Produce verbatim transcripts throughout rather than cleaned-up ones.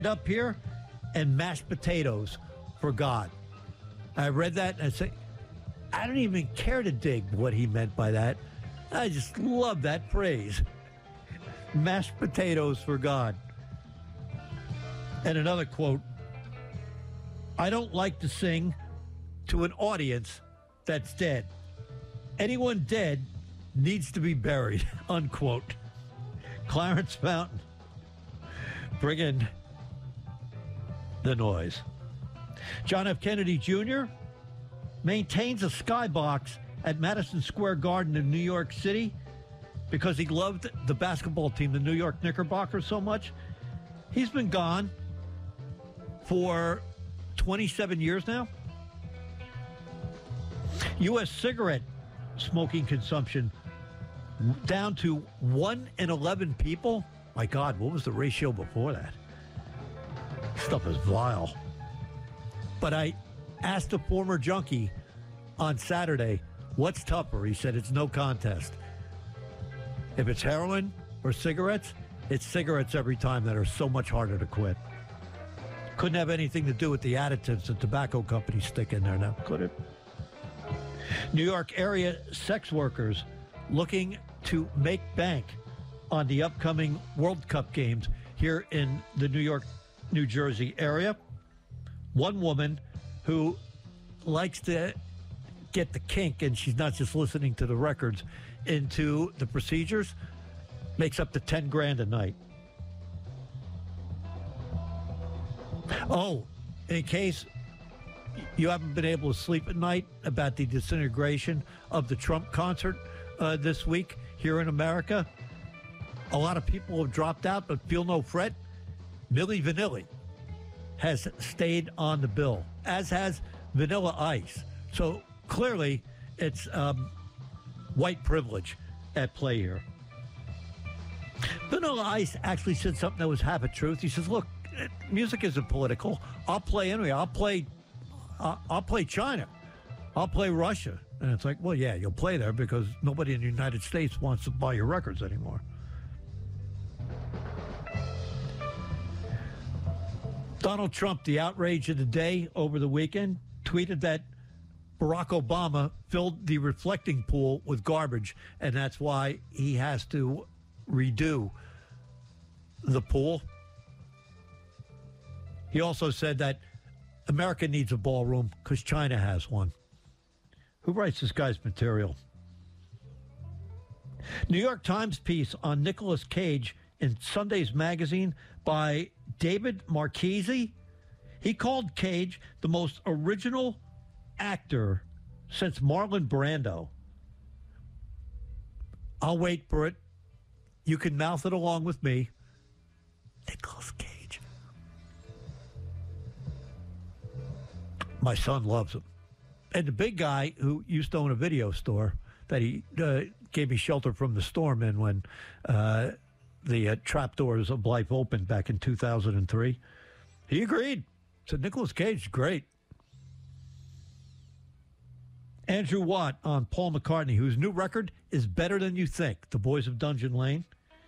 up here and mashed potatoes for God. I read that and I say, I don't even care to dig what he meant by that. I just love that phrase. Mashed potatoes for God. And another quote, I don't like to sing to an audience that's dead. Anyone dead needs to be buried, unquote. Clarence Fountain. Bring in the noise. John F. Kennedy Junior maintains a skybox at Madison Square Garden in New York City because he loved the basketball team, the New York Knickerbockers, so much. He's been gone for twenty-seven years now. U S cigarette smoking consumption down to one in eleven people. My God, what was the ratio before that? Stuff is vile. But I asked a former junkie on Saturday, what's tougher? He said it's no contest. If it's heroin or cigarettes, it's cigarettes every time that are so much harder to quit. Couldn't have anything to do with the additives that tobacco companies stick in there now, could it? New York area sex workers looking to make bank on the upcoming World Cup games here in the New York, New Jersey area. One woman who likes to get the kink, and she's not just listening to the records, into the procedures, makes up to ten grand a night. Oh, in case you haven't been able to sleep at night about the disintegration of the Trump concert uh, this week here in America, a lot of people have dropped out, but feel no fret. Milli Vanilli has stayed on the bill, as has Vanilla Ice. So clearly, it's um, white privilege at play here. Vanilla Ice actually said something that was half a truth. He says, look, music isn't political. I'll play anyway. I'll play, uh, I'll play China. I'll play Russia. And it's like, well, yeah, you'll play there because nobody in the United States wants to buy your records anymore. Donald Trump, the outrage of the day over the weekend, tweeted that Barack Obama filled the reflecting pool with garbage, and that's why he has to redo the pool. He also said that America needs a ballroom because China has one. Who writes this guy's material? New York Times piece on Nicolas Cage in Sunday's magazine by David Marchese. He called Cage the most original actor since Marlon Brando. I'll wait for it. You can mouth it along with me. Nicolas Cage. My son loves him. And the big guy who used to own a video store that he uh, gave me shelter from the storm in when uh, the uh, trapdoors of life opened back in two thousand three, he agreed. Said Nicolas Cage is great. Andrew Watt on Paul McCartney, whose new record is Better Than You Think, The Boys of Dungeon Lane.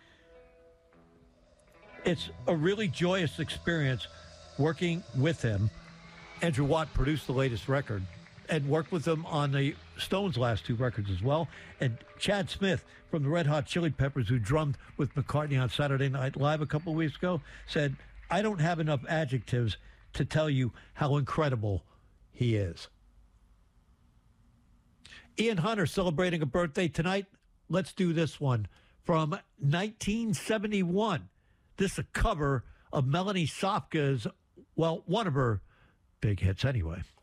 It's a really joyous experience working with him. Andrew Watt produced the latest record and worked with them on the Stones' last two records as well. And Chad Smith from the Red Hot Chili Peppers, who drummed with McCartney on Saturday Night Live a couple of weeks ago, said, I don't have enough adjectives to tell you how incredible he is. Ian Hunter celebrating a birthday tonight. Let's do this one from nineteen seventy-one. This is a cover of Melanie Sofka's, well, one of her big hits anyway.